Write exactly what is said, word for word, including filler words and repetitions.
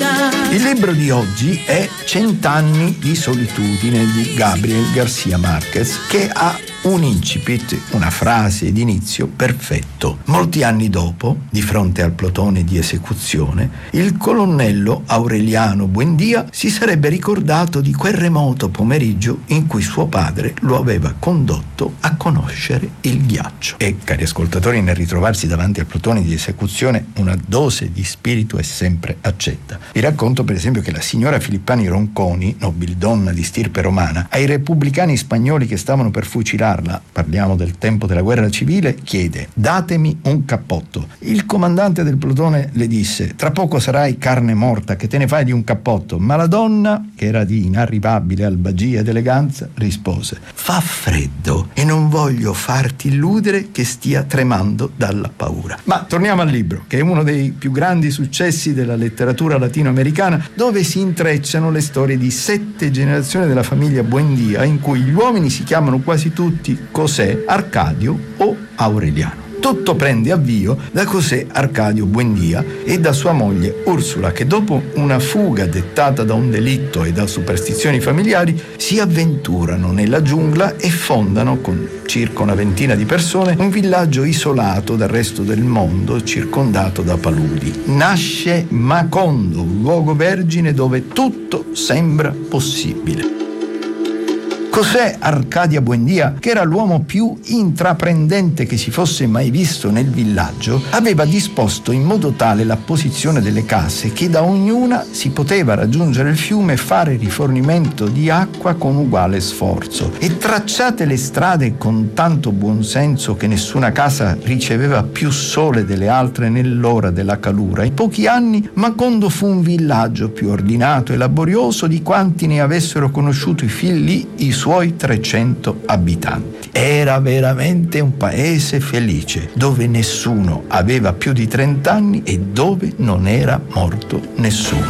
Il libro di oggi è Cent'anni di solitudine di Gabriel García Márquez, che ha un incipit, una frase d'inizio perfetto. Molti anni dopo, di fronte al plotone di esecuzione, il colonnello Aureliano Buendía si sarebbe ricordato di quel remoto pomeriggio in cui suo padre lo aveva condotto a conoscere il ghiaccio. E, cari ascoltatori, nel ritrovarsi davanti al plotone di esecuzione, una dose di spirito è sempre accetta. Vi racconto per esempio che la signora Filippani Ronconi, nobildonna di stirpe romana, ai repubblicani spagnoli che stavano per fucilarla, parliamo del tempo della guerra civile, chiede: datemi un cappotto. Il comandante del plotone le disse: tra poco sarai carne morta, che te ne fai di un cappotto? Ma la donna, che era di inarrivabile albagia ed eleganza, rispose: fa freddo e non voglio farti illudere che stia tremando dalla paura. Ma torniamo al libro, che è uno dei più grandi successi della letteratura latinoamericana, dove si intrecciano le storie di sette generazioni della famiglia Buendía, in cui gli uomini si chiamano quasi tutti José, Arcadio o Aureliano. Tutto prende avvio da José Arcadio Buendía e da sua moglie Ursula, che dopo una fuga dettata da un delitto e da superstizioni familiari si avventurano nella giungla e fondano, con circa una ventina di persone, un villaggio isolato dal resto del mondo, circondato da paludi. Nasce Macondo, un luogo vergine dove tutto sembra possibile. José Arcadio Buendía, che era l'uomo più intraprendente che si fosse mai visto nel villaggio, aveva disposto in modo tale la posizione delle case che da ognuna si poteva raggiungere il fiume e fare rifornimento di acqua con uguale sforzo. E tracciate le strade con tanto buonsenso che nessuna casa riceveva più sole delle altre nell'ora della calura, in pochi anni Macondo fu un villaggio più ordinato e laborioso di quanti ne avessero conosciuto i figli i suoi trecento abitanti. Era veramente un paese felice, dove nessuno aveva più di trent'anni e dove non era morto nessuno.